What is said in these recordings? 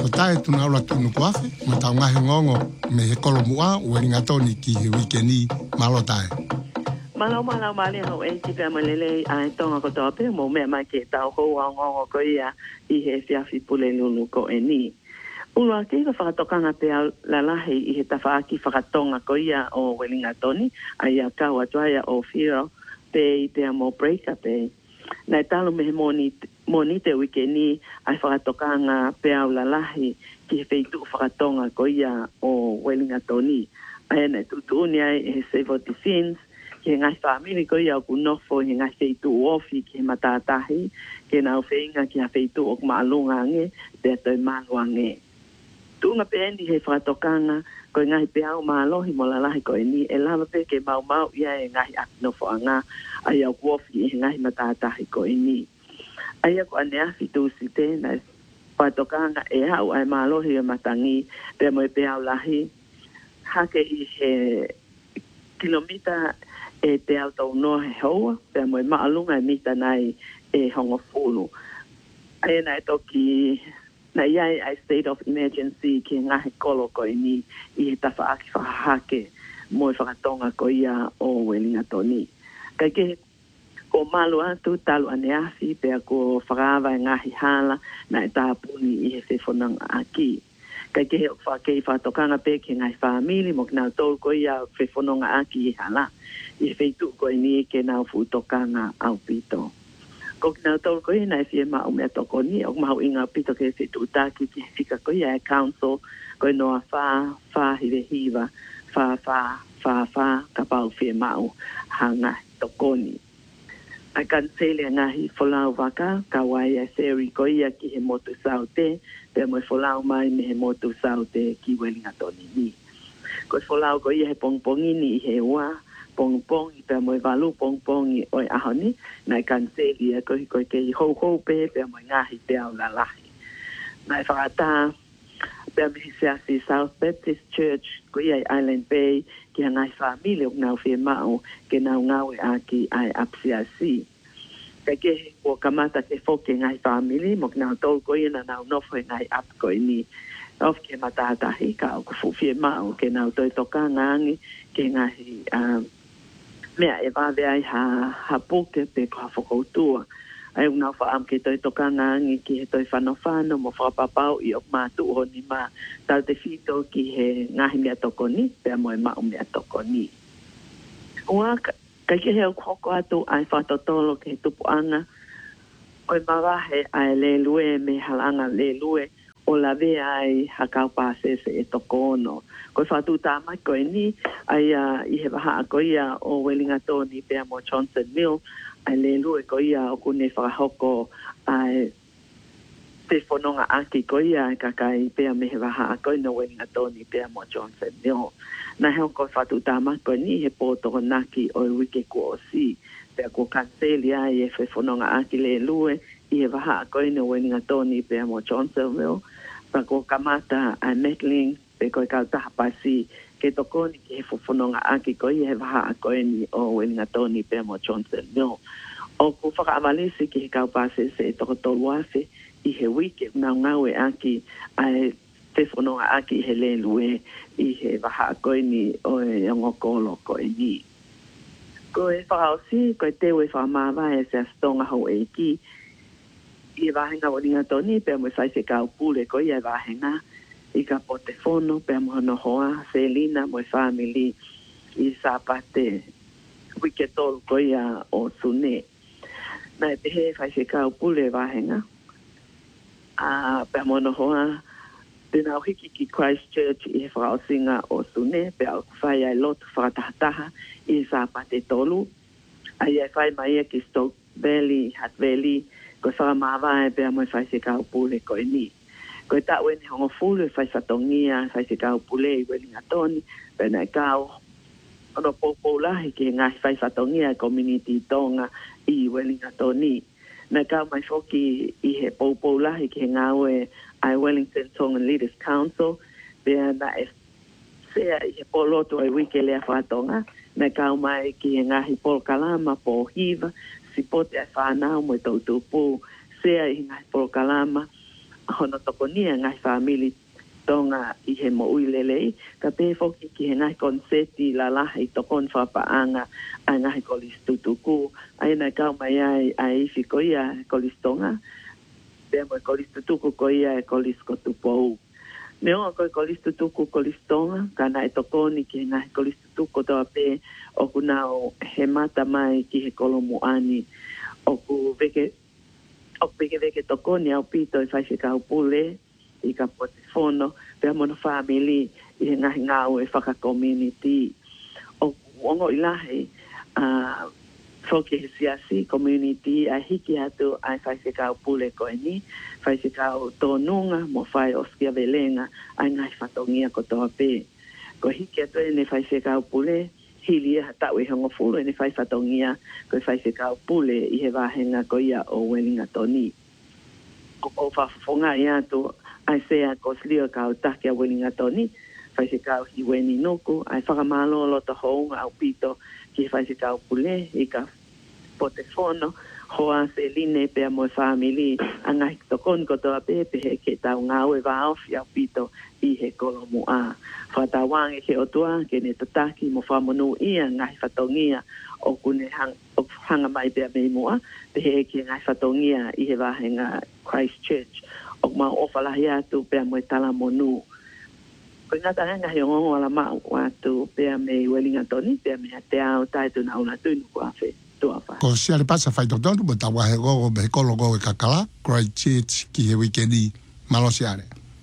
o tae tuna ula tunu kuafe, ma tau ngahi ngongo me he kolo mua ua ringa toni ki he wikeni malo tae. Malau mali hau e tipe amalele ai tonga ko tope mo me mai ke tau ho au ngongo ko ia I he fiafi pule lulu ko e ni. Ula ke ka whakatokanga pe lalahi I he tawhaaki whakatonga ko ia o Welinga Toni, ai a kaua tuaya o Firo, pe I te amo break-up e. Nai talo me he moni te wikeni ai whakatokanga pe au lalahi ki he wheitu whakatonga ko ia o Welinga Toni. Ai nei tutuuni ai he civil defense, ke ngai family ko ia ku nofo he ngai feitu ofi ke matatahi ke nau feinga ki ha feitu o maalunga nge te toi malua nge tunga pendi he whatokanga ko ngai pe au malohi mo lalahi ko ni e lava pe ke mau ia e ngai nofo anga ai au ofi he ngai matatahi ko ni ai ko anea fitu site na whatokanga e au ai malohi e matangi pe mo pe au lahi hake I he kilomita e te auto no he hoa, pe mo maalunga e mita nai e hongo fulu. Ai nai toki, na iai ai state of emergency ki ngahi kolo ko ni I he tawhaaki whahake mo whakatonga ko ia o Welinga Toni. Kai ke ko malu atu talu ane afi pe ko whakawa ngahi hala na e tāpuni I he whewhonanga aki. Kai ke whakei whatokanga pe ki ngai family mo kina tolu ko ia whewhonanga aki I hala. I feitu ko ni ke nau futokanga au pito. Ko kina tolu ko ina fie ma o me toko ni o mau inga pito ke feitu taki ki fika ko ia council ko no fa hiva fa ka pau fie mau hanga tokoni. I can say le ngahi folau waka ka wai e seri ko ia ki he motu saute pe mo folau mai me he motu saute ki Welinga Toni ni. Ko folau ko ia he pongpongi ni he wa pongpongi pe mo valu pongpongi oi ahoni na kan se ia ko ke ho pe mo ngahi pe au la lahi na fata pe mi se asi South Baptist Church ko ia Island Bay ki ngai family o nau fe mau ke nau ngau aki ai apsiasi ke ko kamata ke foke ngai family mo nau tol ko ia nau no foi ngai ap ko ni of ke matata hi ka ko fu fe mau ke nau toi toka ngangi ke ngai mea e wawe ai ha poke pe ko hawhakoutua. Ai unau wha am ke toi toka ngangi ki he toi whanofano mo whapapau I o mātu o ni mā tau te whito ki he ngahi mea toko ni, pea mo e mao mea toko ni. Ua, kai ke heo koko atu ai whatotolo ke he tupuanga, oi mawahe ai le lue me halanga le lue, o la ve ai hakau pāsese e toko ono. Ko whatu tā mai koe ni, ai I he waha ko ia o Welinga Toni pea mo Johnson Mill, ai le lue ko ia o kune whakahoko ai te whanonga aki ko ia ai kakai pea me he waha ko ina Welinga Toni pea mo Johnson Mill. Na heo ko whatu tā mai koe ni he pōtoko naki o wike ko o si, pea ko kanseli ai e whanonga aki le lue, I he waha ko ina Welinga Toni pea mo Johnson Mill, pa ko kamata a Metling pe ko ka taha pasi ke tokoni ke he whanonga aki ko I he waha ko ni o Welinga Toni pe mo Johnson Mill. O ko whakaamalisi ki he kau pasi se toko tolu afe I he wike ngau ngau e aki ai te whanonga aki he le lue I he waha ko ni o e ngokolo ko ni. Ko e whakaosi ko e tewe whakamawa e se astonga ho e ki I vahenga Welinga Toni pe mo sai se kau pule ko ia vahenga I ka potefono pe mo no hoa Selina mo family I sapate wiketol ko ia o sune na te he sai se kau pule vahenga a pe mo no hoa te na hiki ki Christchurch I whaaosinga o sune pe au whai ai lotu whakatahataha I sapate tolu ai ai whai mai ki Stoke Valley, Hat Valley ko sa mawa e pe mo fai se kau pule ko ni ko ta wen hongo fulu fai satongia fai se kau pule I Welinga Toni pe na kau ono popola ki nga fai satongia community tonga I Welinga Toni na kau mai foki I he popola ki nga we I Wellington Tongan Leaders Council pe na e se I he poloto ai wike le fatonga na kau mai ki nga hi pol kalama po hiva si pote a whanau mo tautupu sea I ngai polo kalama hono tokonia ngai family tonga I he mo uilelei ka pe foki ki he ngai konseti la la I tokon whapaanga a ngai kolis tutuku ai nai kau mai ai fikoia kolis tonga pe mo kolis tutuku koia kolis kotupou me o ko kolis tutuku kolis tonga kana e tokoni ki ngai kolis tutuku to pe o kunao he mata mai ki he kolomu ani o ku veke tokoni au pito I fai se kau pule I ka potefono pe mo na family I ngahi ngau e whaka community o ongo ilahi foki siasi community a hiki atu ai fai se kau pule ko ni fai se kau tonunga mo fai oskia velenga ai ngai fatongia ko toa pe ko hiki atu ne fai se kau pule hili hata we hongo fulu ne fai fatongia ko fai se kau pule I he wahenga ko ia o welinga toni o fa fonga ia tu ai sea koslio kau takia welinga toni fai se kau hi weni nuku ai whakamalo lo to hounga au pito ki fai se kau pule I ka potefono hoa se line pe mo family anga to kon ko to pe he ke tau ngau e va off ya pito I he kolomu a fa ta wang ke otua ke ne tataki mo fa monu ia ngai fatongia o kune hanga mai pe me mo pe he ke ngai fatongia I he va henga Christchurch o ma ofala ya tu pe mo tala monu ko nga ta nga yo ala ma wa tu pe me welinga toni pe me te au tai tu na una tu ko afe ko si ale pasa fai tonu mo tawa he go be kologo e kakala Christchurch ki he weekendi malo siare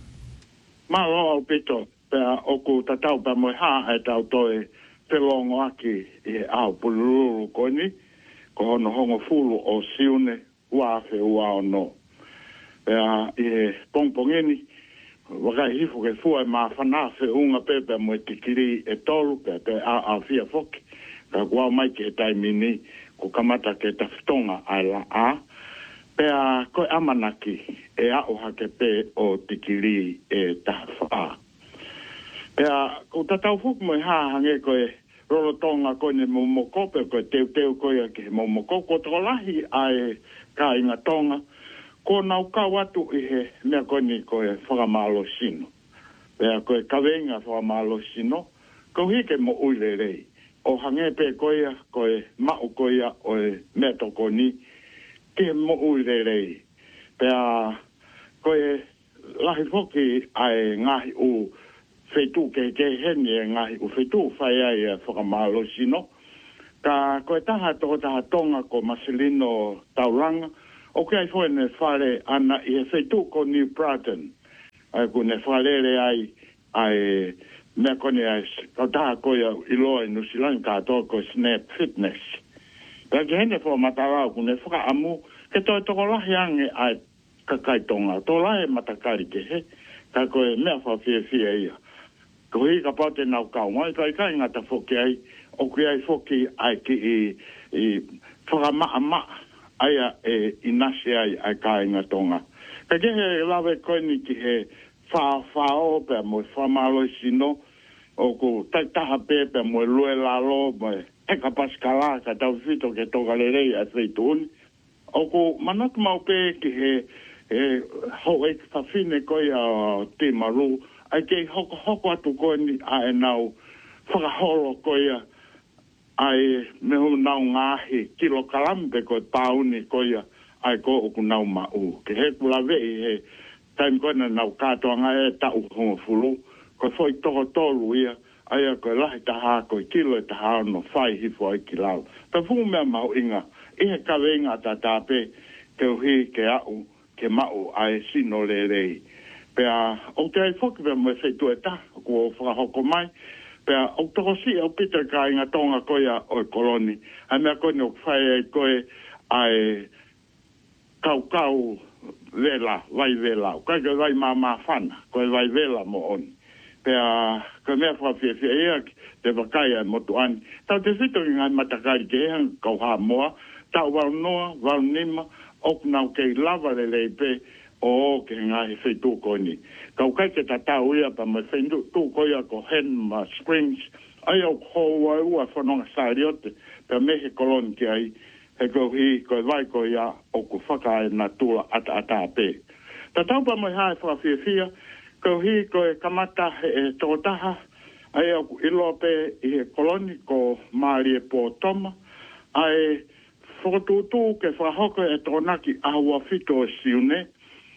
ma o pito pe o ku tatau pa mo ha e tau toe pelongo aki e au pululu ko ni ko no hongo fulu o siune wa fe wa no pe e pongpongeni waka hifu ke fua ma fana fe unga pepe mo tikiri e tolu pe a fia foki ka kwa mai ke taimini ko kamata ke taftonga ala a pe a ko amanaki e a o hake pe o tikiri e tafa pe a ko tatau fuk mo ha hange ko e rolo tonga ko ne momoko pe ko teu ko e ke momoko ko tolahi ai ka inga tonga ko nau ka watu I he mea koni ko e whakamalo sino. Pea ko e kawenga whakamalo sino, ko hike mo uirerei. O hange pe koia, ko e mau koia o e mea toko ni, ke mo uirerei. Pea ko e lahi foki ai ngahi u whetu ke heni e ngahi u whetu whai ai e whakamalo sino. Ka ko e taha tonga ko Marcelino Tauranga, okay, I find the fare ana I fetu ko New Brighton. Ai ko ne fare ai me ko ne ai ka ta ko ya ilo no silan ka to ko Snap Fitness. Da gene fo matara ko ne fa amu ke to la yang ai ka kai tonga to la e matakari ke he ka ko me fa fie ia. Ko hi ka pate na ka mai kai ngata fo ke ai o ke ai fo ke ai ki I fa ma aia e inase ai ka inga tonga. Ka ke he lawe koini ki he whao pe mo whamalo sino o ko taitaha pe mo lue lalo mo e ka paskala ka tau fito ke toka lerei a feituni. O ko manatu mau pe ki he ho e whawhine koia te maru ai ke hoko atu koini a e nau whakaholo koia ai me ho nau ngahi kilo kalampe ko pauni koia ai ko o nau mau ke he kula ve he time ko na nau kato nga e ta u fulu ko foi tolu ia ai ko la ta ha ko kilo ta ha no fai hi foi kilau ta fu me mau inga e he ka venga ta pe ke hi ke au ke mau ai sino le pe a o te foki ve mo se tu eta ko fra hoko mai pea o toko si o Peter ka inga tonga koia o koloni. Ai mea koe no whae koe ai kau vela, vai vela. Koe koe vai mama whana, koe vai vela mo oni. Pea koe mea whawhia ia te wakai ai motu ani. Tau te whito i ngai matakari ke ehan kau ha moa. Tau wau noa, wau nima, ok nau kei lava le pe o ke ngai whetu koni. Kau kai ke tatau ia pa me whendu tu koia ko Henma Springs. Ai au hoa ua whanonga saariote. Pa me he koloni ki ai. He ko hi ko vai ko ia o ku whaka e na tula ata pe. Tatau pa mai hae whawhiawhia, ko hi ko e kamata e tōtaha, ai au ilo pe i he koloni ko Māori e Pōtoma, ai whakatūtū ke whahoko e tōnaki ahua whito o siune,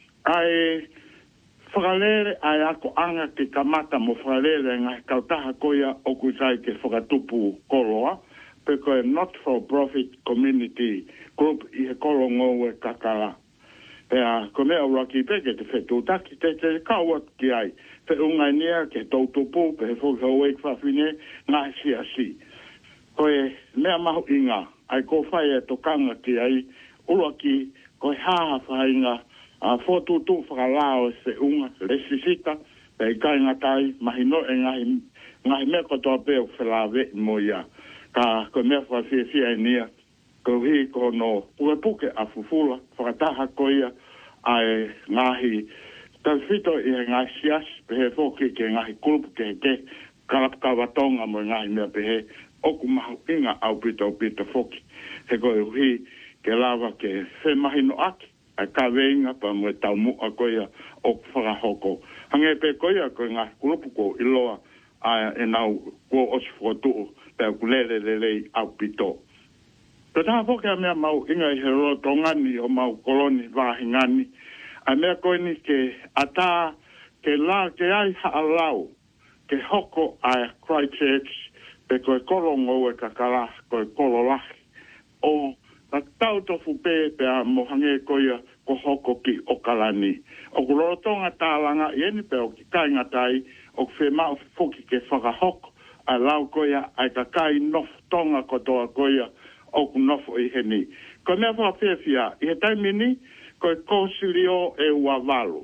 ai whakalere ai ako anga ke kamata mo whakalere ngai kautaha koia o kutai ke whakatupu koloa, pe ko e not-for-profit community group i he kolongo e kakala. Pea, ko mea uraki peke te whetūtaki, te kaua ki ai, pe ungai nia ke tautupu, pe he whakau eik whawhine, ngā si. Ko e mea mahu inga, ai ko whai e tokanga ki ai, uraki, ko e haha whainga, a whotutu whakalao se unga, lesisita, pe i kai ngatai, mahino e ngahi mea kotoa peo whelawe mo ia. Ka ko mea whawhiawhia e nia, ko hi ko no puke a fufula, whakataha koia ai ngahi tawhito i he ngahi sias, pehe whoki ke ngahi kulupu ke kalapkawatonga mo ngahi mea pehe, oku mahu inga au pita whoki. He koe hi ke lawa ke whemahino aki, ai ka weinga pa mo e tau mua koia o whakahoko. Hange pe koia koe ngahi kulupu ko iloa ai e nau ko osi whotuu, pe kulelelelei au pito. Ko taha whokia mea mau inga i he roa tongani o mau koloni wāhingani. A mea koe ni ke ata ke la ke ai haalau ke hoko ai Christchurch pe koe kolongo e kakala koe kololahi. O ka tau tofu pe a mohange koia ko hoko ki o kalani. O kuroro tonga tālanga i eni pe o ki kainga tai o ke whemau whuki ke whakahoko a lau koia ai ka kai nof tonga kotoa koia o ku nofo i heni. Ko mea whawhiawhia, i he taimini, ko e kōsirio e uavalu.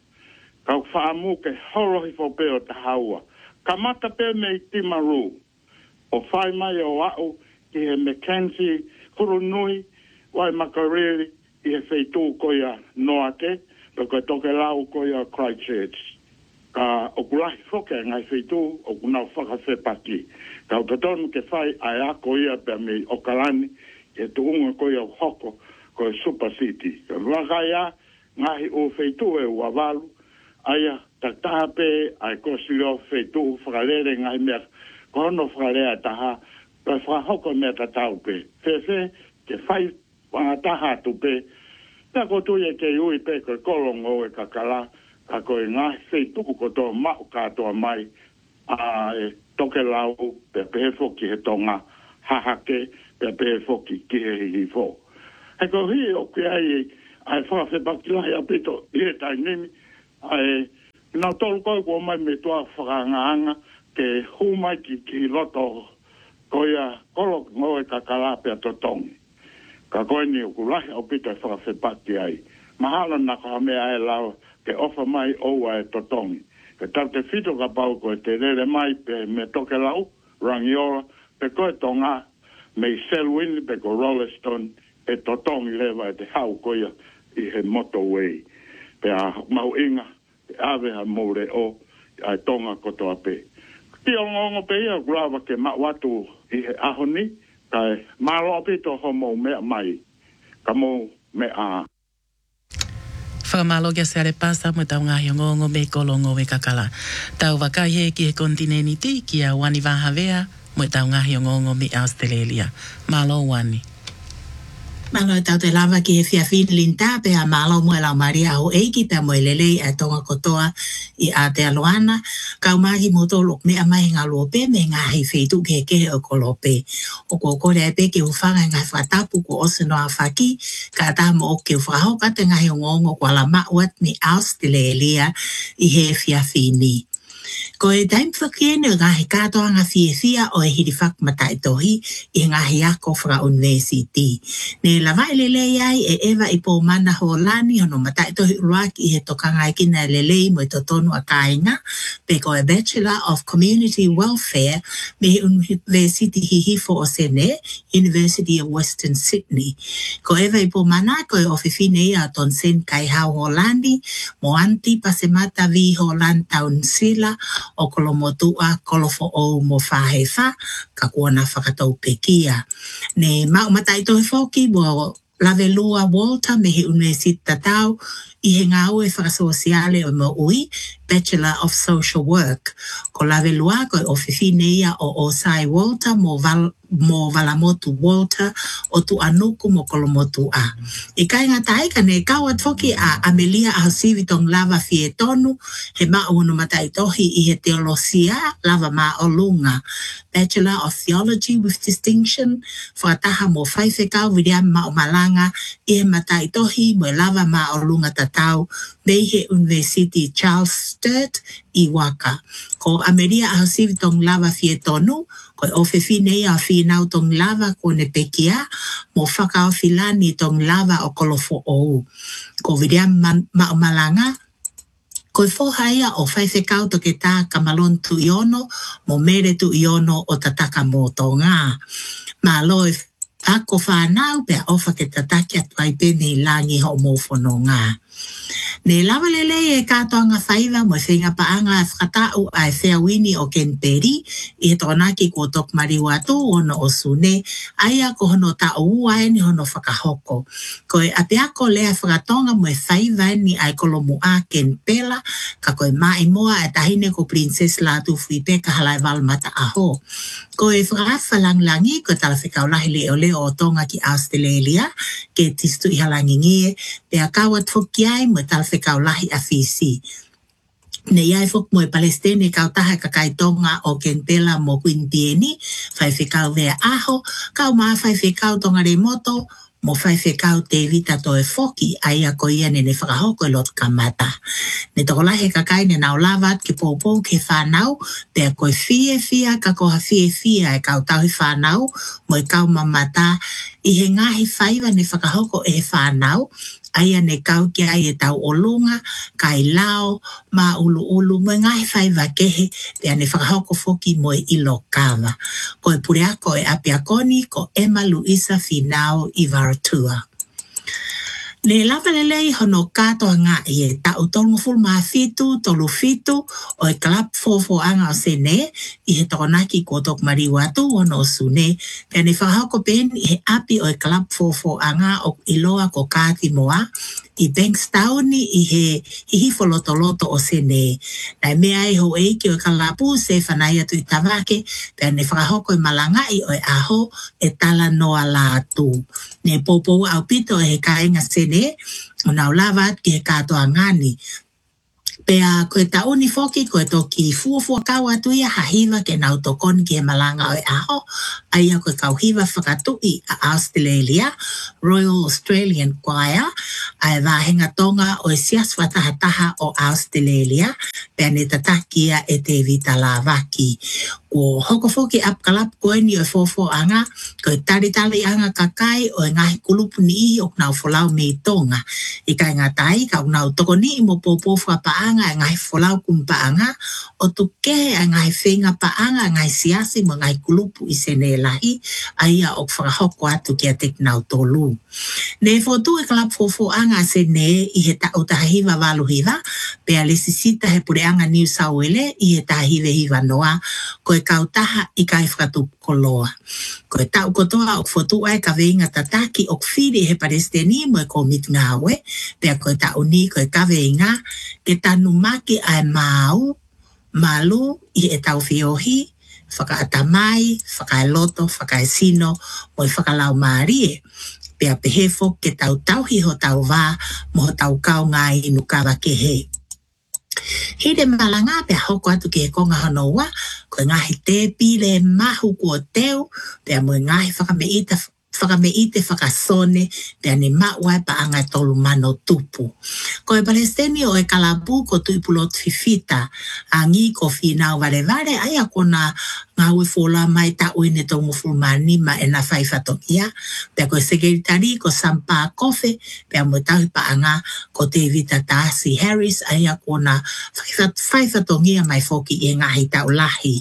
Ka whaamu ke horohi whopeo ta haua. Ka mata pe me i timaru. O whai mai o au, i he Mackenzie, Kurunui, wai Makariri, i he wheitu koia Noake, pe koe toke lau koia Christchurch. Ka o kulahi whoke ngai wheitu, o kunau whakawhepaki. Ka utatonu ke whai ai ako ia pe me o kalani, e tuunga koia o hoko, koe Super City. Ka wakaia, ngahi o wheitu e uavalu, aia taktaha pe, ai kosio wheitu, whakalere ngahi mea, kohono whakalea taha, pe whahoko mea tatau pe. Whewhe, ke whai wangataha tu pe, ta kotu e ke ui pe koe kolongo e kakala, ka koe ngahi wheituku koto mau katoa mai, a e toke lau pe pehefo ki he tonga hahake pe pehefo ki he hifo. He ko hi o ki ai whawhepakilai a pito i he tai nimi, ai nau tolu koe kua mai me tua whakanganga ke humai ki loto koia kolo ngoe kakala pe a totongi. Ka koe ni o kulahi o pito e whawhepaki ai. Mahalo na koha mea e lau ke ofa mai oua e totongi. Ke tau te whito ka pau koe te rere mai pe me toke lau, Rangiora, pe koe tonga, me i Selwyn, pe ko Rolleston, e totongi lewa e te hau koia i he motorway. Pe a mau inga, te ave ha moure o, ai tonga kotoa pe. Ti o ngongo pe ia, kurawa ke mawatu i he ahoni, kai malo pito homo mea mai, ka mo mea Whamalo kia se are pasa mo tau ngahi o ngongo me kolongo me kakala. Tau wakai he ki he kontineni ti ki a wani wahavea mo tau ngahi o ngongo me Australia. Malo wani. Malo tau te lava ki he whiawhini linta pe a malo mo e lau maria o eiki pe mo e lelei a tonga kotoa i a te aloana. Kau mahi mo tolo mea mai ngā lope me ngā hei wheitu ke ke o kolope. O ko kore e pe ke uwhanga ngā whatapu ko ose no a whaki ka tā mo o ke uwhahoka te ngahi o ngongo kwa la mauat me Australia i he whiawhini. Ko e taim whakiene o ngahi katoa ngā whiawhia o e hiri whakmatai tohi i ngahi ako whaka university. Ne lawai lelei ai e ewa i pō mana Holani hono matai tohi uruaki i he tokanga i kina lelei mo i totonu a kāinga pe ko e Bachelor of Community Welfare me University Hihifo o Sene, University of Western Sydney. Ko ewa i pō mana ko e ofifine i a ton sen kai hau Holandi mo anti pasemata vi Holland Town Sila o kolomotua kolofo o mo whahewha ka kuana whakatau pekia. Ne mau matai tohi whoki mo Lave lua Walter me he universita tau I he ngā ue whakasosiale o mo ui, Bachelor of Social Work. Ko lave lua ko o whiwhine ia o Osai Walter mo Valamotu Walter o tu anuku mo Kolomotu a. I kai ngā taika ne kawat foki a Amelia Ahosivi tong lava fie tonu, he maunu matai tohi I he teolosia lava ma o lunga. Bachelor of Theology with distinction, whakataha mo whaiwhekau vidiam ma o malanga, I he matai tohi mo lava ma o lunga tatau, mei he University Charles Sturt I waka. Ko Amelia Ahosivi tong lava fie tonu, ko o whiwhine a whinau tong lava ko ne pekia, mo whakao whilani tong lava o kolofo ou. Ko vidiam ma o malanga, ko whohaia o whaiwhekau to ke tā kamalon tu iono, mo mere tu iono o tataka mo tō ngā. Ma loe ako whanau pia ofa ke tataki atu ai pene langi ho mo whono ngā. Ne lava lele e katoa ngā whaiva mo whenga paanga e whakatau ai wheawini o Kenperi I he tōnaki ko tok mariwatu ono o sune aia ko hono ta uae ni hono whakahoko. Ko e apeako lea whakatonga mo e whaiva ni ai kolomu a Kenpela ka koe mai moa e tahine ko Princess Latu Fuipeka halai walmata aho. Ko e whakawhalanglangi ko tala whikaulahi leo leo o tonga ki Australia ke tistu I halangi ngie pea kawat whokiai mo tala whikaulahi a fisi. Ne iai fok mo e Palestine kau taha kakaitonga o Kenpela mo Quintieni, whai whikau vea aho, kau maa whai whikau tonga remoto, mo whai whikau te vita to e foki ai a ko ia ne whakahoko e lot kamata. Ne tokolahe kakai ne nau lavat ki pōpō ke whanau, pea koe fia ka koha fia e kau tauhi whanau, mo e kau mamata, I he ngahi whaiva ne whakahoko e whanau, aia ne kau ki ai e tau olunga, kai lao, ma ulu, mo ngai whaiva kehe, pea ne whakahoko foki mo e ilo kawa. Ko e pureako e apiakoni, ko Emma Luisa Finau I Varatua. Ne lava lelei hono katoa ngā I e tau tolungu fulu maa fitu, tolu fitu, o e kalap fofo anga o sene, I he tokonaki ko tok mariwatu ono o sune, pea ne whakahoko pen I he api o e kalap fofo anga o iloa ko kāti moa, I Bankstown I he hifoloto o sene. Nai mea e ho eiki o e kalapu se whanai atu I tawake, pea ne whakahoko I malangai o e aho e tala noa la atu. Ne popo au pito e he kainga sene, o nau lavat ki he katoa ngani. Pea koe tauni foki, koe toki fuafua kau atu ia hahiva ke nau tokoni ki he malanga o e aho, aia koe kau hiva whakatui a Australia, Royal Australian Choir, ai wahenga tonga o e sias watahataha o Australia, pea ne tatakia e te vita la waki. Ko hoko foki ap kalap koe ni o e fofo anga, koe tari anga kakai o e ngahi kulupu ni ihi o nau folau mei tonga. I kai ngā tai, kau nau tokoni I mo popo whapaanga e ngahi folau kumpaanga, o tuke e ngahi whenga paanga e ngahi siasi mo ngahi kulupu I sene lahi, aia o whakahoko atu ki a tek nau tolu. Ne fotu e kalap fofo anga sene I he tau tahiva waluhiva, pea le sisita he pureanga New South Wales I he tahive hiva noa, koe kau taha I kai whakatu koloa. Koe tau kotoa o fotu ai ka veinga tataki o whiri he Palestini mo e komit ngawe, pea koe tau ni koe ka veinga, ke tanu maki ai mau, malu I e tau fiohi, whakaatamai, whakaeloto, whakaesino, mo I whakalau maarie, pea pehefo ke tau tauhi ho tau wā, mo ho tau kau ngā inu kawa ke he. Hide malanga pea hoko atu ke konga hanoa, koe ngahi te pile mahu kua teo, pea mo ngahi whakameite whakasone, pea ne mawai pa anga tolu mano tupu. Koe Palestini o e kalabu ko tuipulot fifita, angi ko finau vare, aia kona ngā ue whola mai ta uine tongu fulmani ma e na whaiwhatokia, pea koe sekretari ko Sampa Kofe, pea mo tahi pa anga ko te vita Darcy Harris, aia kona whaiwhatokia mai foki e ngahi tau lahi.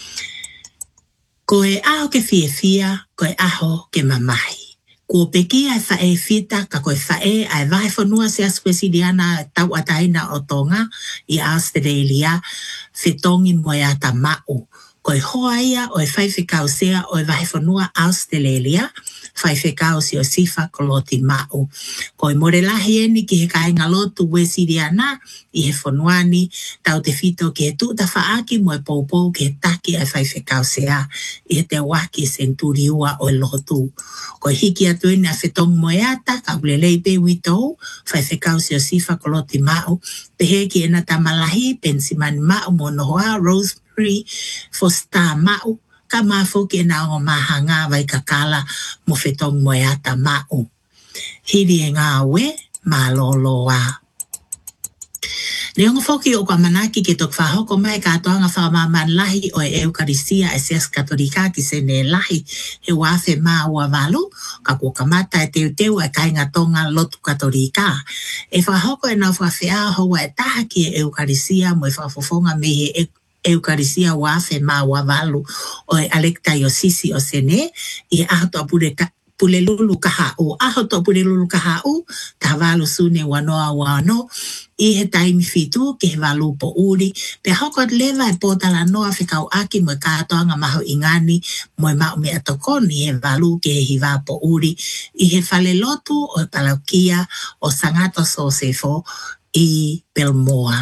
Koe aho ke fia, koe aho ke mamahi. Ko peki ai whae fita, ka koe whae ai wahe whanua se askwesidiana tau ataina o tonga I Australia, whetongi moe ata mau. Koe hoa ia o e whaiwhikau sea o e wahe whanua Australia, fai whekau si o sifa koloti mau. Ko i more lahi eni ki he kainga lotu we siriana i he whanuani tau te whito ki he tuta whaaki mo e poupou ki he taki ai fai whekau sea i he te waki senturi ua o e lotu. Ko i hiki atu eni a whetong mo e ata ka ulelei pe witou fai whekau si o sifa koloti mau pehe ki ena tamalahi pensimani mau mo nohoa Rosemary for star mau ka mafo ke na o mahanga vai kakala mo whetong mo e ata mau. Hiri e ngā we maloloa. Leongo foki o kwa manaki ke tok whahoko mai katoanga whamaman lahi o e Eukarisia e Seas Katolika ki se ne lahi he wafe maa ua walu ka kua kamata e teu e kainga tonga lotu Katolika. E whahoko e nau whawhea hoa e taha ki e Eukarisia mo e whafofonga me he Eukarisia wafe maa ua walu o e Alecta Iosisi o sene i ahato apure pulelulu kahau. Ahato pulelulu kahau ta walu sune wanoa wano i he taimi fitu ke he walu po uri. Pe hokot lewa e potala noa whikau aki mo e kātoanga maho ingani mo e mau me atokoni he walu ke he hiwa po uri. I he whale lotu o e palaukia o Sangato Sosefo i Belmoa.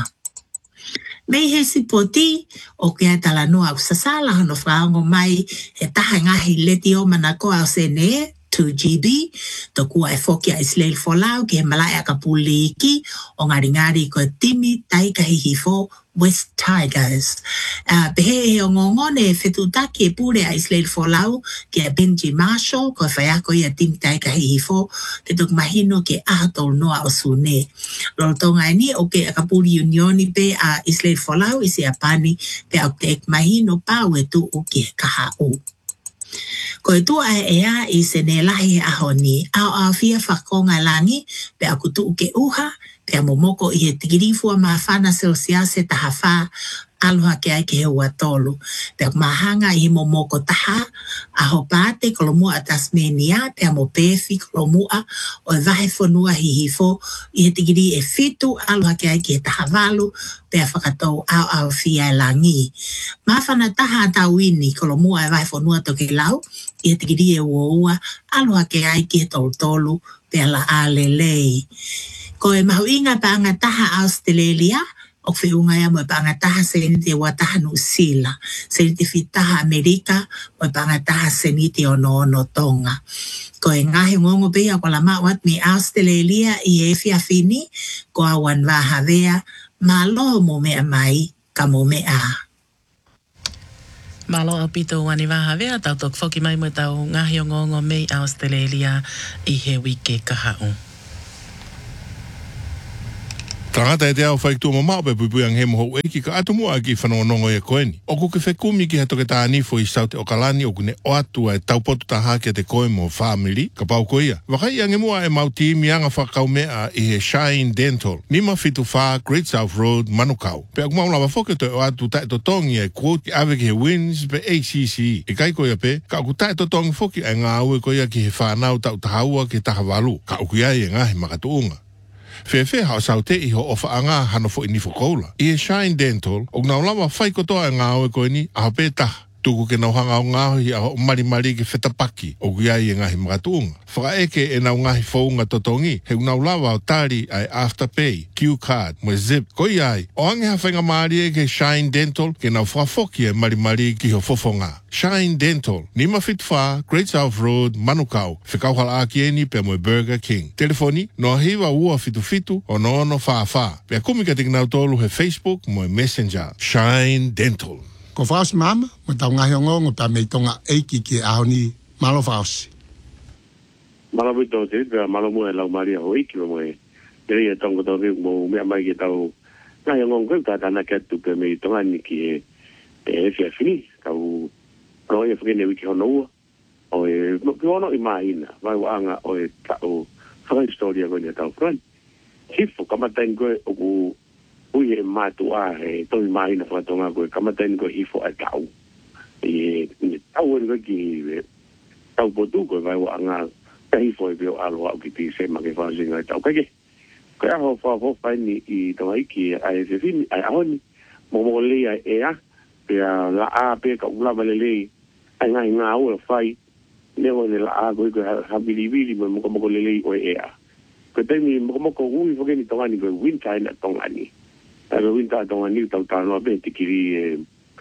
Mei he sipoti o ke tala noa usasala hono whaongo mai he taha ngahi leti o manakoa o sene 2GB, tokua e foki a Israel Folau ke he malai a kapuli iki o ngari ko timi taika hihifo West Tigers. Pehe he o ngongone e whetutaki e pure a Israel Folau ke a Benji Marshall ko e whaiako i a timi taika hihifo te tok mahino ke ahatol noa o sune. Lolotonga ni o ke a kapuli unioni pe a Israel Folau isi a pani pe au te ek mahino pau e tu o ke kaha o. Ko e tua e ea i se ne lahi ahoni, au fia whakonga langi, pe aku tu ke uha, pe a momoko i he tigirifua maa whana selsiase taha wha, aloha ke ai ke he ua tolu. Pe a mahanga i he momoko taha, aho pate kolomua a Tasmania, pe a mo pefi kolomua, o e vahe whanua hihifo, i he tigiri e fitu, aloha ke ai ke taha walu, pe a whakatou au fia e langi. Mawhana taha tauini, kolomua e vahe whanua toke lau, i he tigiri e ua, aloha ke ai ke tolu, pe a la alelei. Ko e mahuinga pa anga taha Australia, o whiunga ia mo e pangataha senite o ataha New Zealand, senite whitaha Amerika, mo e pangataha senite o no Tonga. Ko e ngahe ngongo pia ko la mawat mi Australia i e whiawhini, ko awan wahavea, malo mo mea mai, ka mo mea. Malo o pito wani wahavea, tau tok whoki mai mo tau ngahi o ngongo mei Australia i he wike kahau. Tangata e te au whaiktua mamau pe puipuiang he moho eki ka atu mua ki whanongongo e koeni. Oku ke whekumi ki hatoke tā nifo i saute o kalani oku ne o atua e taupotu tā hake te koe mo family ka pau koia. Wakai ange mua e mauti mianga whakau mea i he Shine Dental. Nima fitu wha Great South Road Manukau. Pe aku maula wafoke to o atu tae to tongi e quote ki ave ki he wins pe ACC. E kai koia pe, ka aku tae to tongi foki e ngā ue koia ki he whanau tau tahaua ki taha walu. Ka uku iai e ngahi makatuunga. Fefe hao sau te iho ofa anga hano fo ini fokoula. I e Shine Dental, o ngau lawa whai kotoa e ngā oe koe ni, aho pētaha. Tuku ke nau hanga o ngāhi a mari ke whetapaki o guiai e ngahi makatuunga. Whakaeke e nau ngahi whaunga totongi, he nau lawa o tari ai Afterpay, Q-Card, mo Zip. Ko iai, o ange hawhainga maari e ke Shine Dental, ke nau whafoki e mari ki ho fofonga. Shine Dental, Nima Fitfa, Great South Road, Manukau, whikauhala aki eni pe mo Burger King. Telefoni, no hiwa ua fitu, o no ono wha. Pea kumika tik nau tolu he Facebook, mo Messenger. Shine Dental. Ko whaosi mama, mo tau ngahi o ngongo pa mei tonga eiki ki ahoni malo whaosi. Malo wito te, pia malo mua e lau maria ho eiki mo e. Pere e tonga tau riu mo mea mai ki tau ngahi o ngongo ta tana ketu pe mei tonga ni ki e fia fini. Tau roe e whakene wiki hono ua. O e, ki ono i maa ina, vai waanga o e tau whakahistoria koe ni tau frani. Hifo kamatain koe o ku ui e mātua e toi mai na whatonga koe kamatain koe hifo a tau. E tau e koe ki tau potu koe vai wa ngā ka hifo e pio aloha o ki ti se ma ke whaosinga e tau kake. Koe aho whaafofai ni i tonga iki a e whiwhini a ahoni mo lea e a pia la a pia ka ulama le lei ai ngā ua whai ne o ne la a ko ha bili mo ko le o ea ko te mi mo ko ui fo ke ni tonga ni ko winter na tonga ni a winter tonga ni tau ta no be tikiri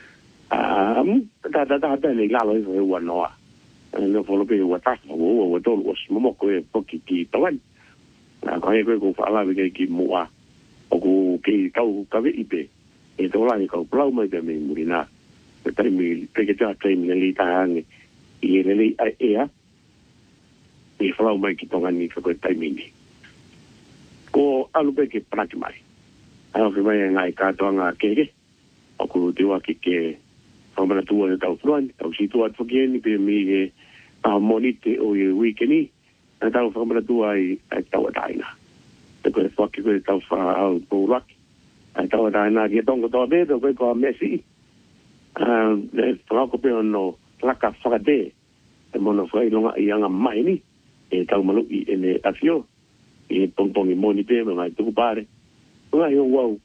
ta le la lo e wa no a no fo lo pe wa ta o to o mo ko e poki ki tonga na ko e ko fa la be ki mo a o ko ke ka ve ipe e to la ni ko plau mai de me murina pe tai mi pe ke ta mi le ta ni i le ea e flau mai ki tonga ni ko tai mi ni ko alu pe ke prati mai ai ke mai ngai ka tonga ke o ko te wa ke fama tu o tau fluan tau si tu at fogeni pe mi e a monite o e weekeni na tau fama tu ai tau daina te ko fa ke ko tau fa au po rak ai tau daina ke tonga to be to ko mesi le fa ko pe no la ka fa de e mono foi longa ianga mai ni e tau malu i ene afio e tongi monite me mai tu pare nga yo wow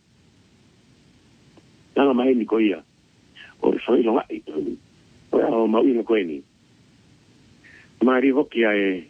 nga mai ni ko ia o foi longa o mau ina ko ni mari hoki ai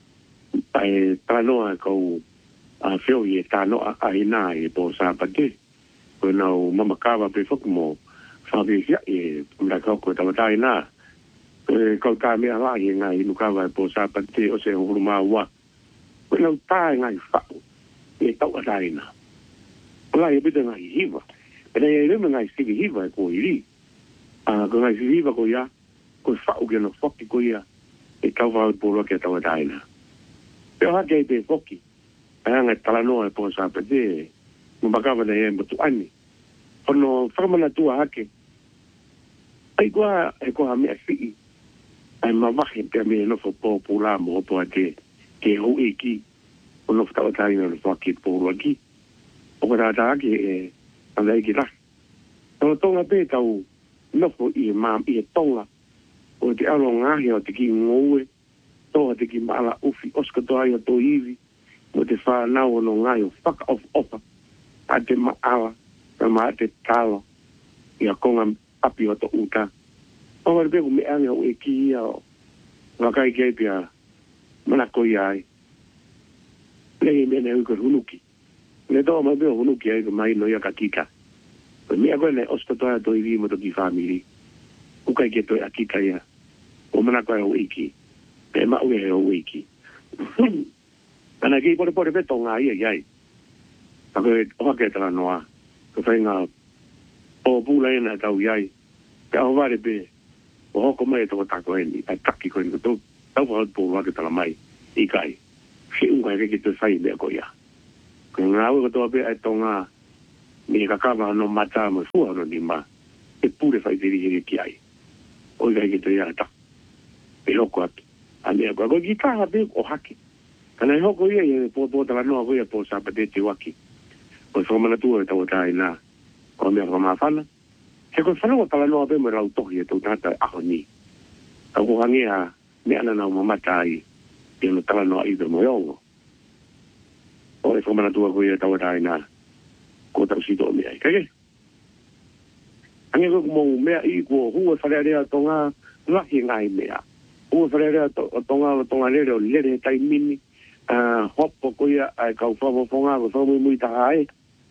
tanoa ko a feo ye tanoa ai na e po sa pate ko na mama kava pe fok mo fa bi ya e mra ko ta na ko ka me ala ye nga inu kava po sa pate o se huruma wa ko na ta nga fa e ta wa na la ye bita nga hiva pero ye le nga si hiva ko iri ko nga si hiva ko ya ko fa o ke no fok ko ya e kava po lo ke ta wa na pero ha ke pe foki anga talanoa e po sa pete mo bakava de mo tu ani ono forma na tua hake ai kwa e ko ha me fi ai ma vahe pe me no fo popular mo po ate ke ho iki ono ftava tai no foki po roki o ka ta ke e anda ki la no tonga pe tau no fo i ma i tonga o te alo ngahi o te ki ngoe to te ki mala ufi oska to ai to ivi mo te wha nao no ngai o whaka ofa a te maala na maa te talo i a konga api o to uta o wari peku me ange o e ki ia o wakai kei pia mana koi ai lei mene uko hunuki le toa mai peo hunuki ai ko mai no ia ka kika ko mea koe ne osta toa to ivi mo to ki family ukai ke to a kika ia o mana koe o iki pe ma ue o iki ana ki por pe tonga ai ta ko ke tra noa ko fainga o pula ina ta uai ka o vale be o ko mai to ta ko ni ta ki ko ni to ta o po wa ke tra mai i kai si un kai ke to sai be ko ya ko nga o to be ai tonga ni ka ka no mata mo fu no ni ma e pure fai diri ki ai o ga ke to ya ta pero ko ane ko gita be o haki kana hoko ia e po ta no ko ia po sa pete te waki o so mana tu ta ta ina ko me ko ma fana se ko fana ko ta no be mo ra to ye to ta a ni ta ko hangi a me ana na mama tai e no ta no i do mo yo o so mana tu ko ia ta ina ko ta si do me ai ke ange ko mo me i ko hu fa le to nga la hi ngai me a hu fa le to nga le tai mini hopo ko ia ai kau whawa whonga ko whawa mui taha ai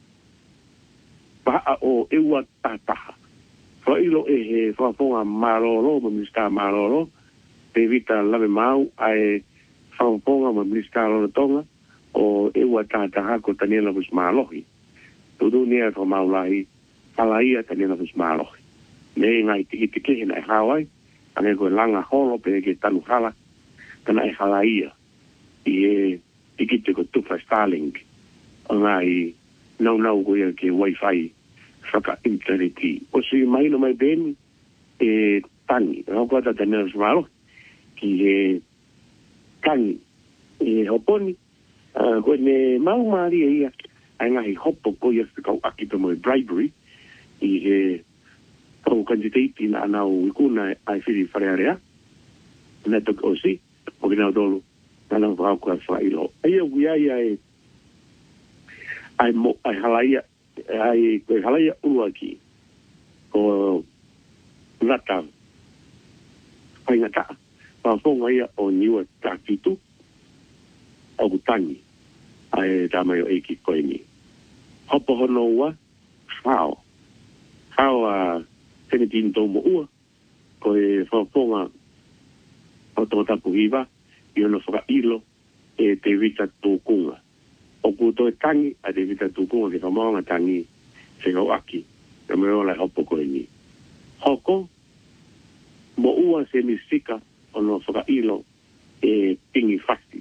paha o eua tataha wha ilo e he whawonga maroro ma minista maroro pe vita lave mau ai whawonga ma minista loro tonga o eua tataha ko taniela vis malohi tudu nia ko maulahi alaia taniela vis malohi me ngai tiki tiki hina e hawai ane ko langa holo pe ke tanu hala kana e halaia i tikite ko tufa Starlink o ngai nau ko ia ke wifi whaka interneti o si mai no mai ben e tangi o ko ta tener smalo ki e tangi e hoponi ko ne mau mari ia ai ngai hopo ko ia ko akito mo bribery i e ko candidate na na o kuna ai fili farearea na to o si o que não dolo na va ko fa ilo ai o ai mo ai halaia uaki o lata ai ngata whaafonga ia o niua tātitu, o kutangi, ai tāmai o eiki koe ni. Hopo hono ua, whao. Whao a tene tini tō mo ua, koe whaafonga o tō tapu hiva, i ono whakailo e te vita tōkunga. O kuto e tangi, a te vita tōkunga ke whamaonga tangi, se kau aki, e me ola hopo koe ni. Hoko, mo ua se misika, ono whakailo e pingi whasti.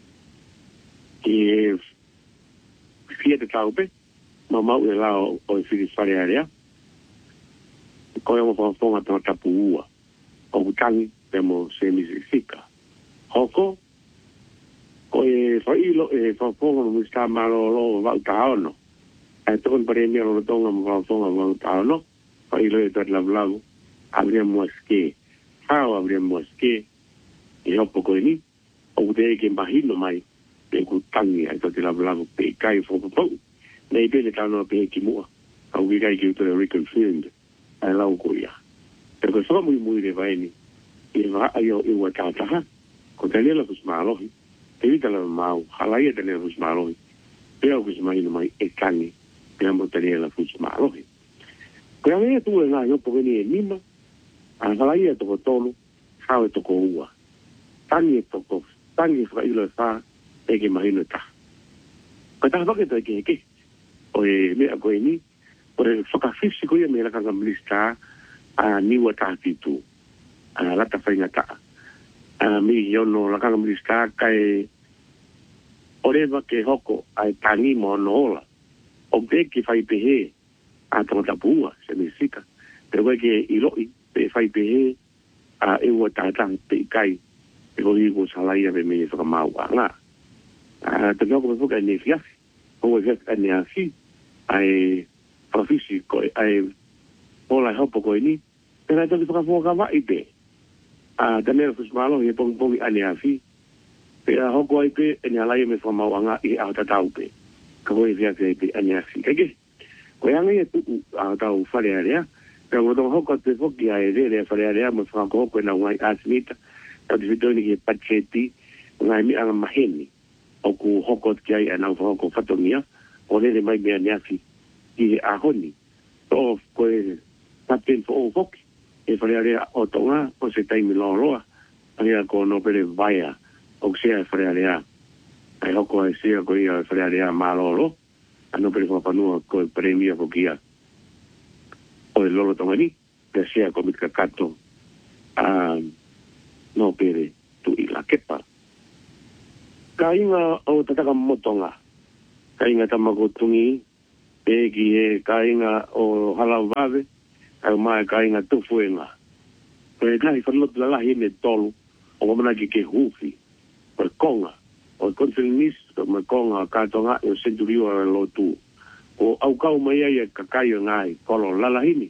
E fia te taupe, ma mau e lao o e whiri whare area, koe mo whaafonga tō tapu ua, o kutangi, te mo se misika. Hoko, ko e whailo e whaafonga mo mista maro lo wau taono. E tokon pare mea lo tonga mo whaafonga wau taono. Whailo e tuat lavlavu. Abria mua ske. Hao abria mua ske. E hopo koe ni. O te eke mahino mai. E ku tangi ai tuat lavlavu pe kai whopopau. Nei pele taono pe eki mua. Au ki kai ki uto e reconfirmed. Ai lau ko ia. E koe whakamui mui re vaeni. E wha aio e ua tātaha. Ko te lela kus maalohi. Te vita la mau, halaia te lela kus maalohi. Pea kus mahino mai e kangi. Pea mo te lela kus maalohi. Ko ia mea tu e ngā yopo gani e nima. A halaia toko tolu, hao e toko ua. Tangi e toko, tangi e whailo e wha, e ke mahino e taha. Ko taha whaketo e ke heke. O e mea koe ni, o e whakawhisi ko ia mea lakanga minista a niwa tātitu. A lata whainga taa. Mi yono lakanga minista kai oreva ke hoko ai tangi mo no ola. O te ki whai pehe a tangata pua se me sika. Pero koe ke iloi pe whai pehe a eua tātang pe kai e ko higo salaia me me whakamau a ngā. Te mea ko me whuka e ne fiafi. Ho e fiafi e ne afi ai whakawhisi koe ai ola hopo koe ni. Pena toki whakafoka wai pe. Te mea kusmalo he pongi ane afi. Pea hoko ai pe ene alai me whamau anga i au tatau pe. Ka hoi fia te pe ane afi. Kake, koe anga i tuku au tau whare area. Pea koe hoko te whoki ai re whare area mo whakako hoko e na ngai asimita. Tau te whitoni ki e pacheti ngai mi anga maheni. O ku hoko ki ai anau whakako whatongia. O rere mai mea ne afi ki he ahoni. So koe tapen fo o hoki. E whare area o tonga o se taimi loa. Anga ko no pere vaia. O sea whare area. Ai hoko ai sea ko ia whare area malolo. Ano pere whapanua ko e premia ko kia. O e lolo tonga ni. Pea sea ko mitka kato. No pere tu i la kepa. Ka inga o tataka motonga. Ka inga tamako tungi. Peki e ka inga o halau vave. Au mai ka inga tufuenga. Koe kai whanlotu lalahi ne tolu. O mamana ke hufi. O konga. O konfinis. O me konga katonga. O centurio a lotu. O au kau mai ai kakai o ngai. Kolo lalahini.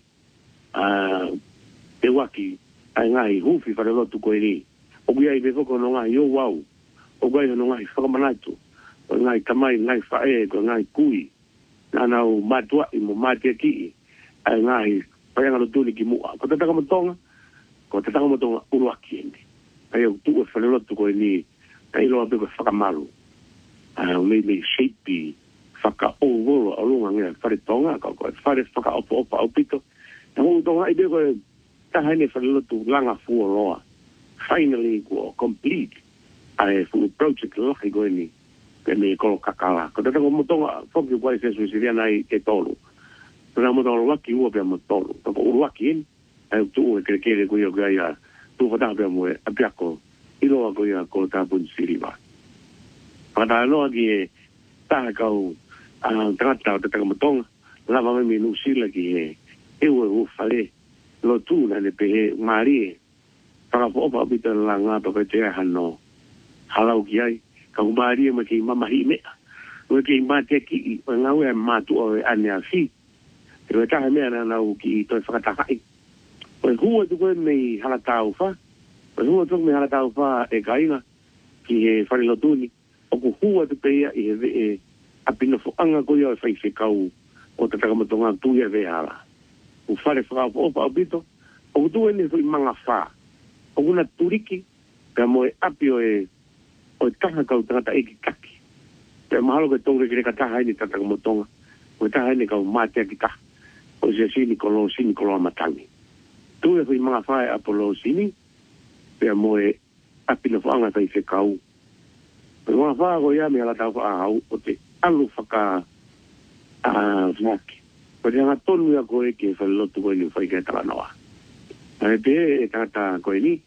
Te waki. Ai ngai hufi wharelotu koe ni. O kui ai befoko no ngai o wau. O kui ai no ngai whakamanatu. O ngai tamai ngai whae. O ngai kui. Nanau matua i mo matia ki. Ai ngai paianga lotuni ki mua. Ko te takamotonga. Ko te takamotonga uruaki eni. Ai au tu e wharelotu koe ni. Ka iloa beko whakamaru. Mei sheipi. Whaka ovoro alunga ngea wharetonga. Ka koe whare whaka opa opito. Na hou tonga i beko e tahane wharelotu langa fua roa. Finally ko complete. Ai fu project laki koe ni. Ke me kolo kakala. Ko te takamotonga whoki koe se suisiriana i e tolu. Nā mo tō waki ua pia mo tōru. Tōko uruaki en. Ai tu e kere koe o ia. Tu whataha pia mo e apiako. Iloa koe ia ko tāpun siriwa. Whataha noa ki e taha kau tangata o te takamotonga. Lava me me nusila ki e ewe ufale. Lo tu na ne pehe marie. Whakapopa apita la ngāpa koe te hano. Halau ki ai. Kau marie ma ki mamahi mea. Ue ki mate ki. O ngau e mātua o e ane a fi. E koe taha mea na nau ki toi whakatahai. Koe hua tu koe mei halatau wha. Koe hua tu mei halatau wha e kainga ki he wharilotuni. O ku hua tu peia i he ve e apina fuanga koe o e whaifekau o te takamotonga tui e vehala. U whare whakau opa o pito. O ku tu ene hui manga wha. O kuna turiki pe mo api o taha kau tangata eki kaki pe mahalo ke tonga kire ka taha ini tataka motonga o taha ini kau mate ki taha o se sini kolo matangi tu e hui mga whae apolo sini pe mo api na whaanga tai se kau pe mga whae ko ia me ala tau wha au o te alu whaka whaki o te hanga tonu ia koe ke whalotu koe ni whai kai tala noa e pe tangata koe ni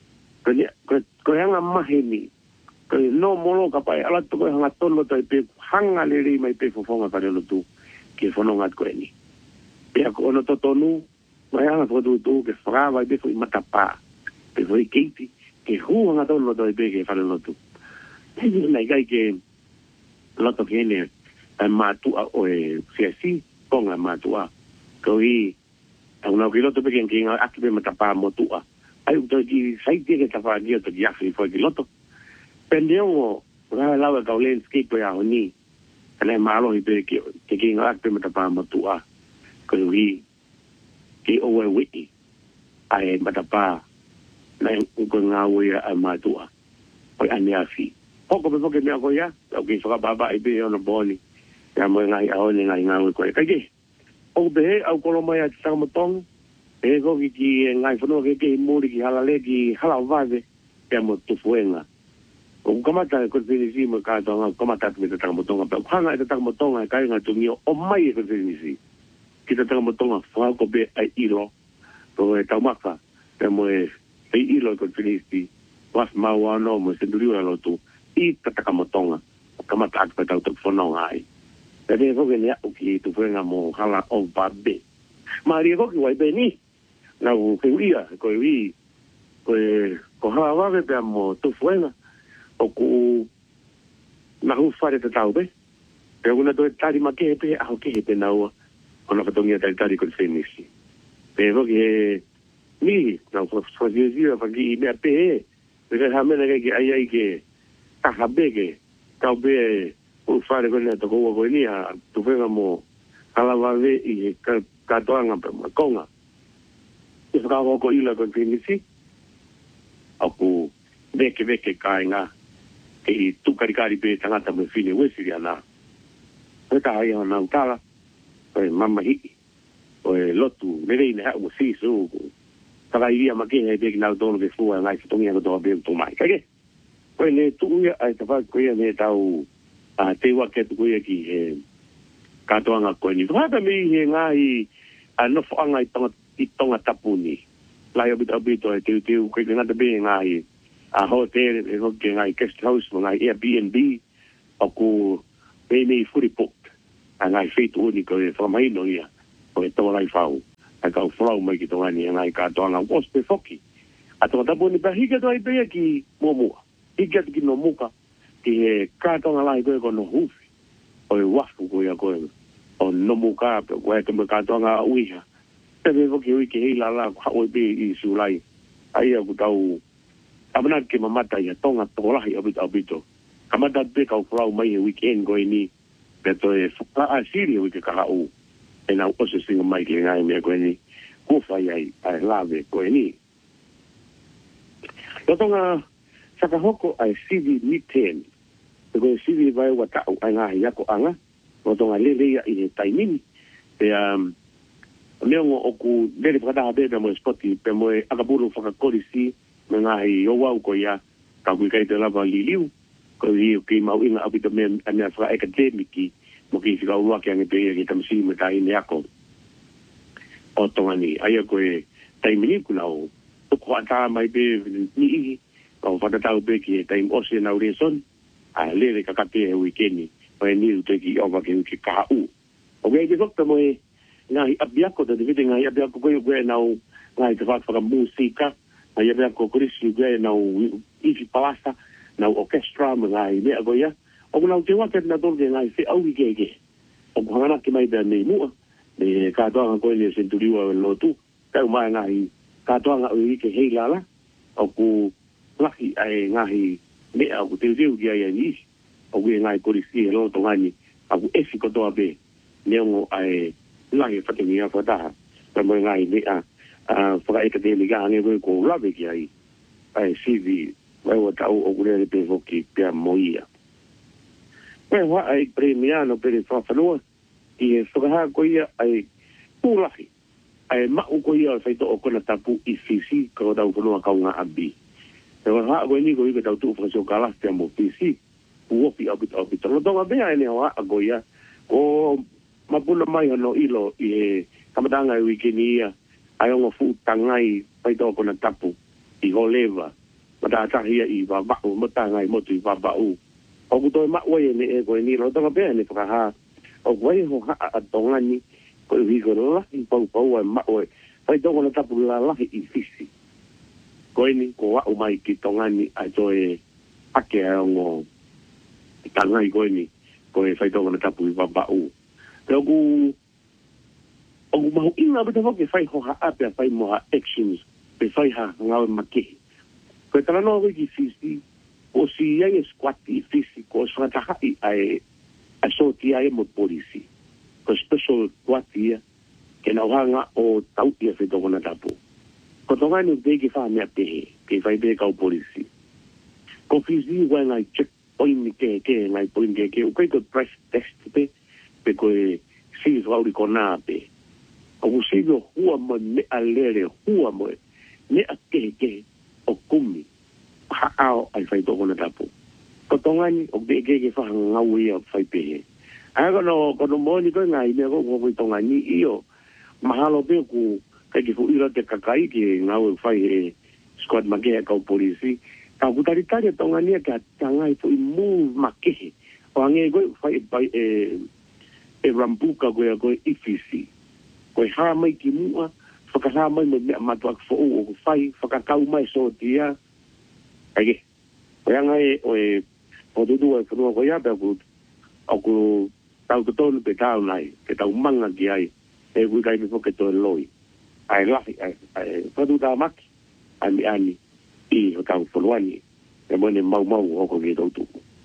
koe hanga mahe ni koe no molo ka pai ala tu koe hanga tonu tai pe hanga leri mai pe fofonga kare lotu ke whanonga koe ni pe ako ono to tonu mai hanga whakatu tu ke whakawa i pe fui matapa pe fui keiti ke hu hanga tonu tai pe ke whare lotu nei kai ke loto kene matua o fiasi konga matua ko i au na ki loto pe ke nginga aki pe matapa motua ai u ki sai te ke tapa dia to ya fi fo ki loto pendeo ra la ka landscape ya ni ale malo i pe ke nginga aki pe matapa motua ko i ki o we ai matapa na ko ngawe a matua o ani afi Poko pe poke mea ko ia, au ki whakababa i pe ona boni. Ia mo ngai aone ngai ngau koe. Kaike, o pe he au kolo mai a te tangamotong, e koki ki ngai whanua ke muri ki halale ki halau vave, ia mo tufuenga. O kamata e kote pinisi mo kātonga, kamata me te tangamotonga, pe hanga e te tangamotonga e kai ngai tungio, o mai e kote pinisi. Ki te tangamotonga whako pe ai ilo, ko e taumaka, ia mo e ilo e kote pinisi, was maua no mo senduriu e lotu, I tataka motonga kamata atu tau tu whanonga ai. E te koke nea uki tu whenga mo hala o babe. Maria koke wai be ni. Nau ke uia, koe ui, ko hala wawe pia mo tu whenga. O ku nahu whare te tau be. Pea kuna toi tari ma kehe pe, aho kehe pe naua. Ona whatongia tari kon whenisi. Pea koke he ni, nau whazio whaki I mea pe he. Pea hamena kei ai ke taha bege, kau be o whare koe nea toko ua koe ni a tu whenga mo halawawe I katoanga pe makonga. I whakawa ko ila koe pinisi, aku veke kāinga I tukarikari pe tangata me whine wesiri ana. Koe taha ia na utala, koe mama hiki, koe lotu, merei ne hau mo sisu, takairia makehe peki nau tono ke fua ngai whatongia kotoa pe utomai. Kaike? Koe ne tuuia ai te whaka koe ne tau te wake tu koe ki he katoanga koe ni. Whaka mi he ngāhi nofoanga I tonga tapuni. Lai obito e teu koe ngata be ngāhi hotel e hoke ngāhi guest house mo ngāhi Airbnb o ku mei furipot a ngāhi whetu uni koe whakamahino ia koe tō lai whau. A kau whrau mai ki tonga ni ngāhi katoanga was pe whoki. A tonga tapuni pa hika toi bea ki mua. Hika ki no muka, ki he kātonga lai koe ko no hufi, o e wafu koe a koe, o no muka, koe te me kātonga a uiha. Te me woki ui ki hei la hao be I sulai, ai a ku tau, amana ke mamata I a tonga tōlahi abito. Kamata pe kau whrau mai he weekend koe ni, pe to e a siri ui ke kahau, e nau ose singa mai ki ngai mea koe ni, kufai ai lave koe ni. Tonga, saka hoko ai CV miten. Ko CV vai wa ta ai nga ya ko anga. O tonga lele ya I taimini. Pe neongo oku lele pakata be mo spoti pe mo akaburu faka kolisi me nga I o wa ko ya ka ku kai te lava liliu. Ko I ki mau ina abito me ana fra academic mo ki fika ua ki ange pe ki tamsi me tai ne ako. O tonga ni ai ko taimini ku nau. Ko ata mai be ni o whakatau peki e taim ose na ureson, a lere kakate e wikeni, o e niru te ki owa ke uke kahau. O kei te whakta mo e ngahi abiako, te vite ngahi abiako koe nau ngahi te whaka musika, ngahi abiako korisi koe nau ifi palasa, nau orchestra, ngahi mea koe ia. O nau te wake na toke ngahi whi au I keke. O kuhangana ki mai bea nei mua, ne kātoanga koe ne senturiua e lotu, kau mai ngahi kātoanga o ike hei lala, o ku laki ai ngahi mea o te reu ki ai ni o we ngai korisi e loto ngani a ku efi kotoa be neongo ai laki whatingia whataha pa mo ngai mea whaka academic ange koe ko lawe ki ai CV Mai o tau o kure pe foki pia moia. Mai wa ai premiano pe fa fanua i whakaha ko ia ai pūlahi. Ai mau ko ia whaito o kona tapu i fisi ka o tau whanua kaunga abi. E wakaha ko ini ko i ka tau tuu whakasio kalas te mo fisi uopi au pita. Lotonga bea ene o a ko ia ko mapuna mai hano ilo i he kamatanga i wikini ia ai onga fu tangai whaito o kona tapu i ho leva. Matatahi i wabau matangai motu i wabau. O kutoi mawai ene e ko ini lotonga bea ene whakaha o wai ho haa atongani ko i hiko lahi pau ai maoe whai tongo na tapu la lahi i fisi ko ini ko wau mai ki tongani a joe ake a ongo tangai ko ini ko e whai tongo na tapu i wabau te oku mahu inga bita whoke whai ho haa pia whai moha actions pe whai ha ngawe makehi ko e talanoa wiki fisi ko si iai e squati i fisi ko swatahai ai a so tia e mo polisi ko special quatia ke na hanga o tau ia fe tokona tapu ko tonga ni de ki fa me te ke vai be ka polisi ko fizi when I check point ke ngai point ke o ko press test pe ko si va uri kona pe o si lo hua mo ne alere hua mo ne ke o kumi ha ao ai fai tokona tapu ko tonga ni o de ke fa ngau ia fai pe ai kono mo ni ko ngai me ko tonga ni io mahalo pe ku ke fu ira te kakai ki ngau fai e squad mage ka polisi ka ku tari tonga ni ka tanga i fu move make o ange go fai e rambuka go ifisi ko ha mai ki mua whakaha mai me matuak fo o fai whakakau mai so tia ai ko anga o dudu e whanua ko ia pe aku tau to tonu pe tau nai ke tau manga ki ai e wi kai fo ke to loi ai lahi ai fadu da maki ai ani i o tau folwani e mone mau o ko ke tau tu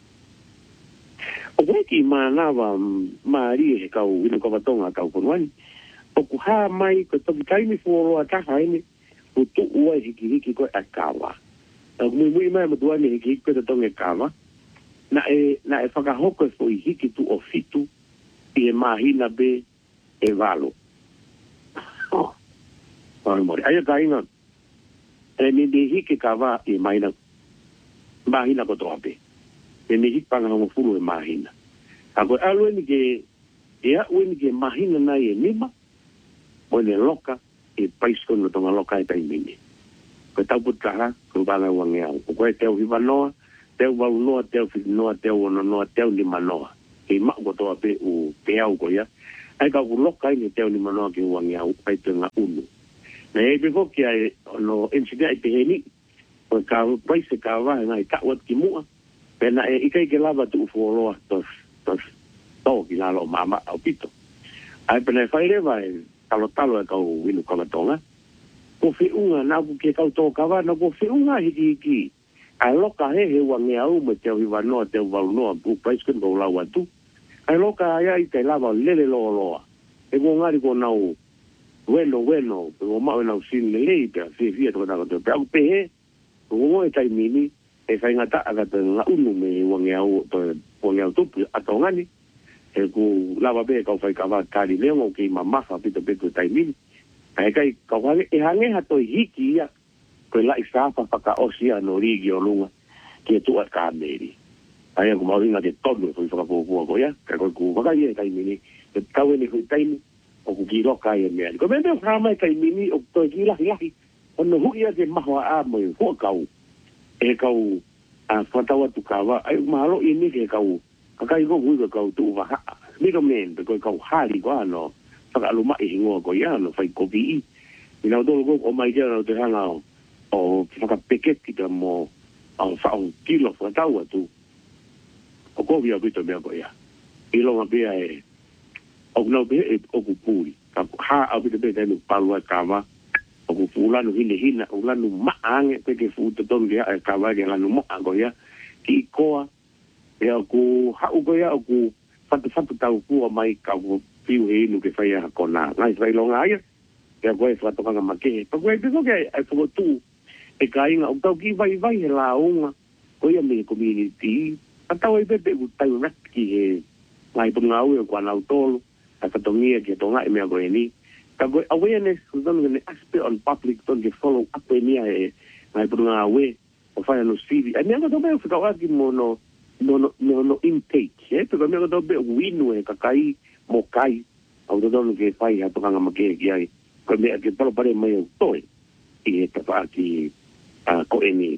o ki manava mari e kau ino ko batonga kau folwani o ku ha mai ko to kai mi fo ro ta hai ni o tu ua hiki ko akawa o mu mai mo duani hiki ko to nge kawa na e whakahoko fo i hiki tu o fitu i e mahina be e valo. Ai ka inga, e ni de hiki ka wā i mahina ko toa pe. E ni hiki panga hongo furu e mahina. Ako alu ni ke mahina na e nima, o ne loka e paisko no tonga loka e taimini. Ko tau putaha, ko banga wangeau. Ko e teo hivanoa, teo wau noa, teo whiti noa, teo ono noa, teo ni manoa. Ke mak ko toa pe u te au ko ia. Ai ka ku loka ni teo ni manoa ki wangi au, ai te ngā unu. Na e pe ko ki ai, no incident ai te heni, o ka paise ka wahe ngai kauat ki mua, pe na e ikai ke lava tu ufuoloa tos tau ki lalo mama au pito. Ai pe na e whaire vai, talo e kau winu kamatonga, ko whiunga na ku ke kau tō kawa, na ko whiunga hiki. Ai loka he wangi au me teo hiwa noa, teo wau noa, ku paisken kau lau atu. Ai loka ai ai te lava lele loa. E ko ngari ko nau bueno, pe ko mau nau sin lelei pe, fia toko nako teo. Pe au pehe, ko ngo e tai mini, e whai ngata aga te nga unu me wangi au tupu atongani. E ku lava pe kau whai kawa kari leongo ki mamafa pito peto tai mini. Ai kai kau hange, e hange hato hiki ia, ko la isafa whaka osia no rigi o lunga, ki e tua ka meri. Ai aku mau inga te tonu fui whakapōpua ko ia, kai koe ku wakai e kai mini, te tau ene hui taimi, o ku ki roka e mea. Ko mene whamai kai mini, o toi ki lahi, ono hui a te mahua a moi, hua kau, e kau whatau atu kawa, ai mahalo i ni ke kau, kakai ko hui ka kau tu waha, miko men, pe koe kau hari ko ano, whakaluma i hingoa ko ia, no whai kopi i. Ina o tolo ko o mai kia no te hanga o whakapeketi ka mo, au whao kilo whatau atu, o ko via pito mea ko ia. I longa pia e, o kunau pia e o kupuri. Ka ha au pito pia tenu palua kawa, o kupu ulanu hina, ulanu maange, peke fu tonu kia e kawa ke lanu moa ko ia, ki koa, e o ku hau ko ia, o ku fatu tau kua mai ka ku piu he inu ke whaia hakona. Ngai whai longa aia, e a koe whatokanga makehe. Pa koe piko ke ai whakotu, e ka inga o tau ki vai he la unga ko ia me community a tau e pepe ku tau raki he ngai punga ue kwa nau tolu a katongia ki tonga e mea koe ni ka koe awareness ku tonu kene aspect on public ton ke follow up e nia e ngai punga ue o whai anu sivi a mea koe tobe o whikawaki mo no intake he peko mea koe tobe winu e kakai mo kai au tonu ke whai ha tokanga make ki ai koe mea ke palo pare mai au toi i he tawaki ko eni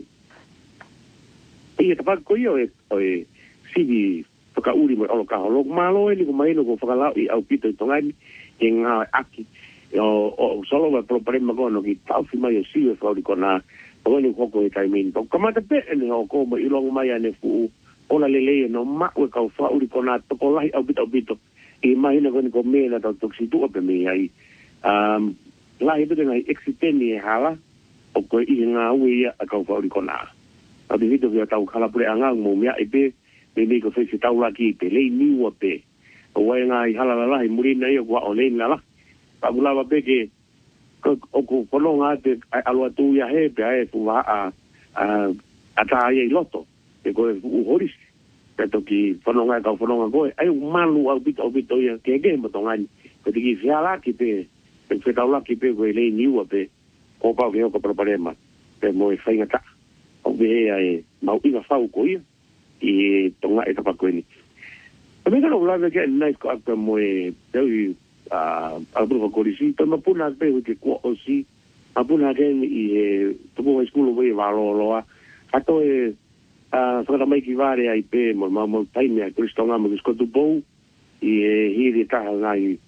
e tawaki ko i o e sivi whakauri mo olo ka holo malo e ni ko mai no ko whakalau i au pito i tongani e ngā aki o solo wa propare magono ki tauwhi mai o siwe whauri kona pagoni koko e taimin pa kamata pe ene o ko mo ilong mai ane fu ola lele no ma ue kau whauri kona toko lahi au pito i mai na koni ko mea na tau toksi tua pe mea i lahi pito ngai exiteni e hala o ko i ngā ue ia a kau whauri kona au te hito ki a tau kalapure a ngā mo mea i pe me ko fesi tau laki pe lei niwa pe o wai ngā i halala i murina ia kua o lein lala pa mulawa pe ke o ko whanonga te alua tu ia he pe ae fuwa a ta ia i loto e koe u horis pe toki whanonga e kau whanonga koe ai malu au bito ia ke mo tongani pe te ki whia laki pe whetau laki pe koe lei niwa pe ko pau ke hoko proparema pe moe whainga ta o pe hea e mau inga whau ko ia i tonga e tapakoeni. A me kano ulave ke nais ko akta moe tau i apurufa korisi, to mapuna akpe huke kua osi, mapuna ken i tupu high school wei waloloa, ato e whakata mai ki vare ai pe mo taime a kuristonga mo kiskotu pou, i hiri taha ngai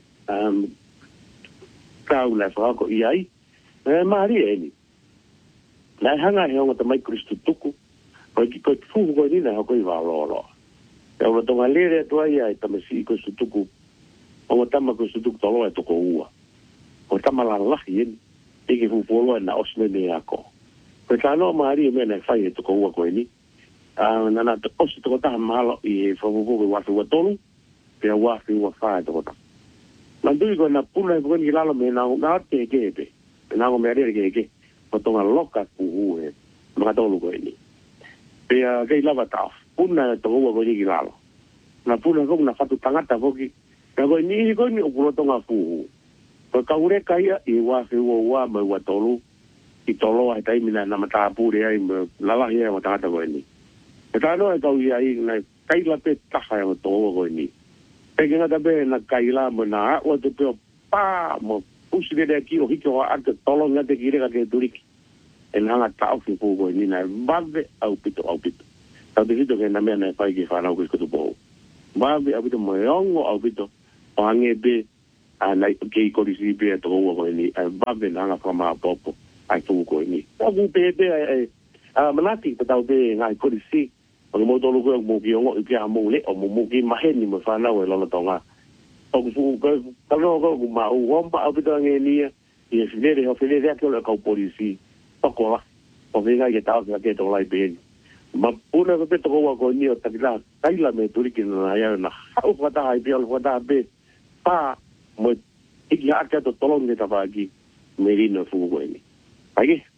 kau la whakako i ai, maari e ni. Nai hanga he onga ta mai kuristu tuku, ko fuhu ko ni na ko i waloloa. E o tonga lere tua ia e tamasi ko sutuku. O tama ko sutuku tolo e toko ua. O tama la lahi en. Eke fupolo e na osme me ako. Ko tano maari e mena e whai e toko ua ko e ni. Nana osi toko taha mahalo i e whapupu e wafi ua tolu. Pea wafi ua whae toko taha. Nandui ko na puna e kukeni ki lalo me na ate e kepe. Me na ko me arere keke. O tonga loka kuhu e. Mga tolu ko e ni. Pea kei lava tau. Puna e toko ua ko ni ki lalo. Na puna kong na whatu tangata hoki. Na koe ni koe ni o purotonga fuhu. Koe kaure kaia i wafi ua mai ua tolu. I toloa he taimina na matapure ai me lalahi e matangata koe ni. E tāno e kau i ai na kaila pe taha e o toko koe ni. Peke ngata pe na kaila mo na aua te peo pā mo usirere ki o hiki o ate tolo ngate ki reka ke turiki. E nanga tau fi fuhu koe ni na vave au pito. Tau te hito ke na mea na e whai ki whanau kiskotu pohu. Mawe au pito moe ongo au pito o hange be nai kei korisi be e toko ua koe ni mawe na hanga whamaa popo ai fuhu koe ni. Oku pe manati pa tau be ngai korisi o mo tolu koe mo ki ongo i pia mo le o mo ki maheni mo whanau e lona tonga. Oku fuhu koe talo koe ku ma u wompa au pito hange nia i e whilere ho whilere ake o le kau polisi toko la o venga i e tau ke toko lai pe ni. Ma puna ko peto ko ko ni o takila kaila me turiki na ya na au fata ai pe al fata be pa mo iki aka to tolong de tabagi merino fu ko ni ai